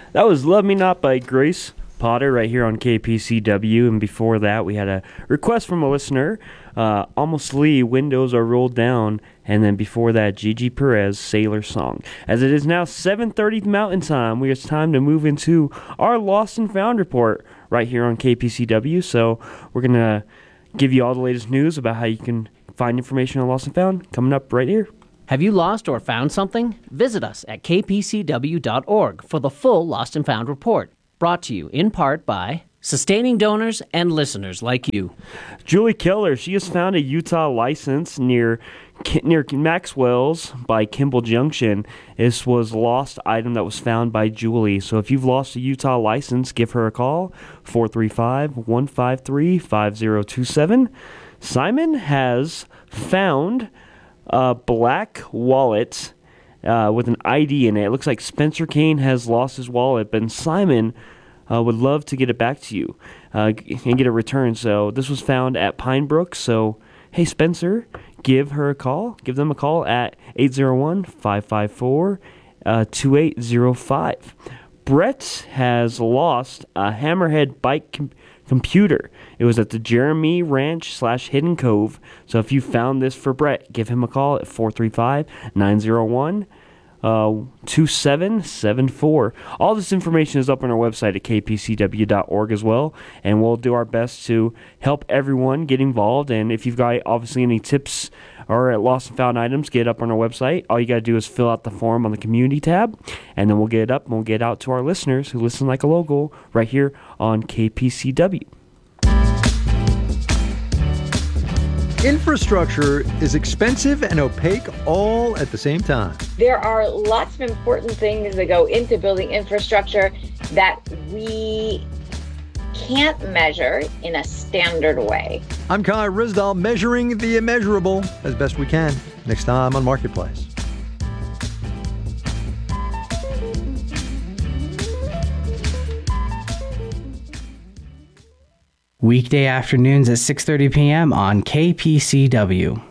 That was Love Me Not by Grace Potter right here on KPCW. And before that, we had a request from a listener. Almost Lee, Windows Are Rolled Down. And then before that, Gigi Perez, Sailor Song. As it is now 7:30 Mountain Time, it's time to move into our Lost and Found report right here on KPCW. So we're going to give you all the latest news about how you can find information on Lost and Found coming up right here. Have you lost or found something? Visit us at kpcw.org for the full Lost and Found report. Brought to you in part by sustaining donors and listeners like you. Julie Keller, she has found a Utah license near Maxwell's by Kimball Junction. This was a lost item that was found by Julie. So if you've lost a Utah license, give her a call, 435-153-5027. Simon has found a black wallet with an ID in it. It looks like Spencer Kane has lost his wallet, but Simon would love to get it back to you and get it returned. So this was found at Pine Brook. So, hey, Spencer, give them a call at 801-554-2805. Brett has lost a Hammerhead bike computer. It was at the Jeremy Ranch / Hidden Cove. So if you found this for Brett, give him a call at 435-901-2774. All this information is up on our website at kpcw.org as well, and we'll do our best to help everyone get involved. And if you've got obviously any tips or lost and found items, get it up on our website. All you got to do is fill out the form on the community tab, and then we'll get it up and we'll get it out to our listeners who listen like a local right here on KPCW. Infrastructure is expensive and opaque all at the same time. There are lots of important things that go into building infrastructure that we can't measure in a standard way. I'm Kai Rizdal, measuring the immeasurable as best we can. Next time on Marketplace. Weekday afternoons at 6:30 p.m. on KPCW.